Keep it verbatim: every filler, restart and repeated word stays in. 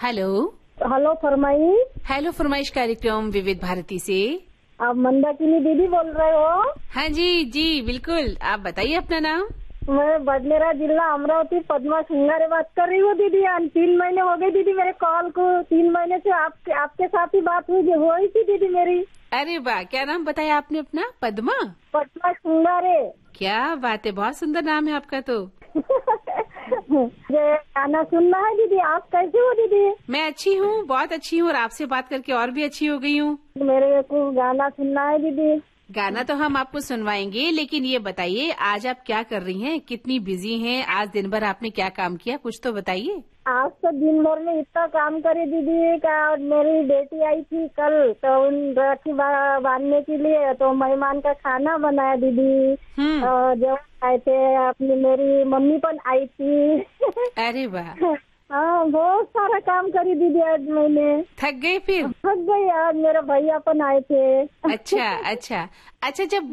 Hello. Hello फरमाई। Hello फरमाइश कार्यक्रम विविध भारती से। आप मंदाकिनी दीदी बोल रहे हो? हाँ जी जी बिल्कुल, आप बताइए अपना नाम। मैं बडनेरा जिला अमरावती पद्मा सिंगारे बात कर रही हूँ दीदी। तीन महीने हो गए दीदी मेरे कॉल को। तीन महीने से आपके आपके साथ ही बात हुई हुई थी दीदी मेरी। अरे वाह, क्या नाम बताया आपने अपना? पद्मा? पद्मा सिंगारे। क्या बात है, बहुत सुंदर नाम है आपका तो। ये गाना सुनना है दीदी। आप कैसे हो दीदी? मैं अच्छी हूँ, बहुत अच्छी हूँ, और आपसे बात करके और भी अच्छी हो गई हूँ। मेरे को गाना सुनना है दीदी। गाना तो हम आपको सुनवाएंगे, लेकिन ये बताइए आज आप क्या कर रही हैं? कितनी बिजी हैं? आज दिन भर आपने क्या काम किया, कुछ तो बताइए। आज तो दिन भर में इतना काम करे दीदी का। मेरी बेटी आई थी कल, तो उन राखी बांधने के लिए तो मेहमान का खाना बनाया दीदी। हम्म। जो आए थे अपनी मेरी मम्मी पण आई थी। अरे वाह। हाँ, बहुत सारा काम करी दीदी आज मैंने। थक गए फिर? थक गई। आज मेरे भैया पण आए थे। अच्छा अच्छा अच्छा। जब